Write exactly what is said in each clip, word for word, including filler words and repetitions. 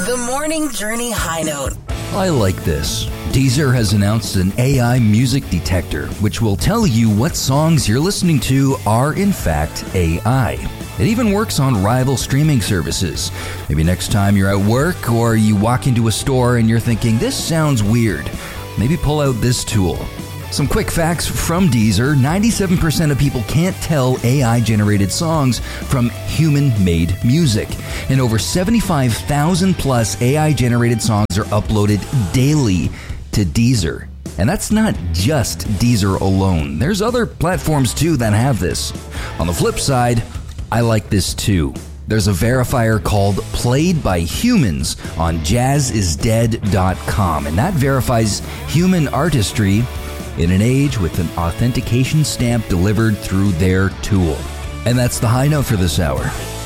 The Morning Journey High Note. I like this. Deezer has announced an A I music detector, which will tell you what songs you're listening to are in fact A I. It even works on rival streaming services. Maybe next time you're at work or you walk into a store and you're thinking, this sounds weird, maybe pull out this tool. Some quick facts from Deezer. ninety-seven percent of people can't tell A I-generated songs from human-made music. And over seventy-five thousand plus A I-generated songs are uploaded daily to Deezer. And that's not just Deezer alone. There's other platforms too that have this. On the flip side, I like this too. There's a verifier called Played by Humans on jazz is dead dot com, and that verifies human artistry in an age with an authentication stamp delivered through their tool. And that's the high note for this hour.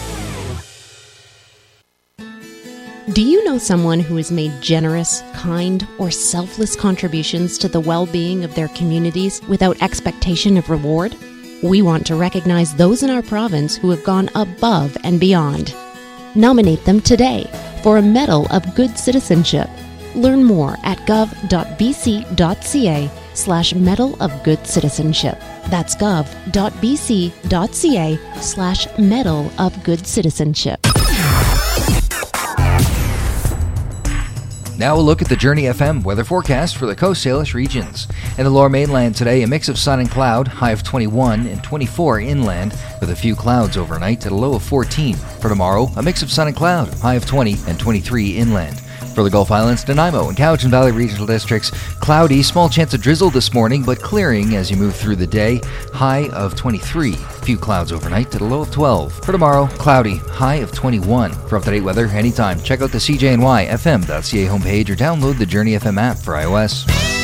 Do you know someone who has made generous, kind, or selfless contributions to the well-being of their communities without expectation of reward? We want to recognize those in our province who have gone above and beyond. Nominate them today for a Medal of Good Citizenship. Learn more at gov.bc.ca slash Medal of Good Citizenship. That's gov.bc.ca slash Medal of Good Citizenship. Now a look at the Journey F M weather forecast for the Coast Salish regions. In the Lower Mainland today, a mix of sun and cloud, high of twenty-one and twenty-four inland, with a few clouds overnight at a low of fourteen. For tomorrow, a mix of sun and cloud, high of twenty and twenty-three inland. For the Gulf Islands, Nanaimo and Cowichan Valley regional districts, cloudy, small chance of drizzle this morning, but clearing as you move through the day, high of twenty-three. Few clouds overnight at a low of twelve. For tomorrow, cloudy, high of twenty-one. For up-to-date weather anytime, check out the C J N Y F M dot C A homepage or download the Journey F M app for iOS.